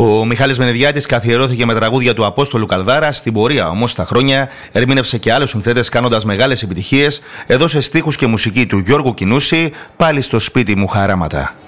Ο Μιχάλης Μενεδιάτης καθιερώθηκε με τραγούδια του Απόστολου Καλδάρα. Στην πορεία όμως τα χρόνια ερμήνευσε και άλλους συνθέτες κάνοντας μεγάλες επιτυχίες. Έδωσε στίχους και μουσική του Γιώργου Κινούση, πάλι στο σπίτι μου χαράματα.